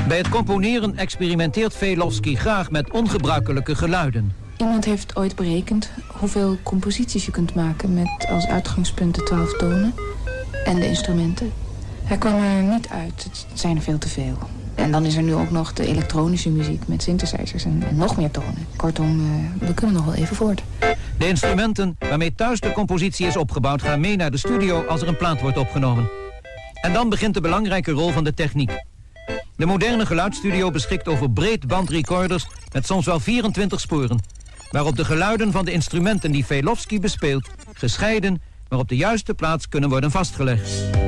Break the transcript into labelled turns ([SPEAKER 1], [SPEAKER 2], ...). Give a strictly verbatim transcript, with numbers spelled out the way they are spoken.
[SPEAKER 1] Bij het componeren experimenteert Velofsky graag met ongebruikelijke geluiden.
[SPEAKER 2] Iemand heeft ooit berekend hoeveel composities je kunt maken met als uitgangspunt de twaalf tonen en de instrumenten. Hij kwam er niet uit, het zijn er veel te veel. En dan is er nu ook nog de elektronische muziek met synthesizers en, en nog meer tonen. Kortom, uh, we kunnen nog wel even voort.
[SPEAKER 1] De instrumenten waarmee thuis de compositie is opgebouwd gaan mee naar de studio als er een plaat wordt opgenomen. En dan begint de belangrijke rol van de techniek. De moderne geluidsstudio beschikt over breedbandrecorders met soms wel vierentwintig sporen, waarop de geluiden van de instrumenten die Velofsky bespeelt gescheiden, maar op de juiste plaats kunnen worden vastgelegd.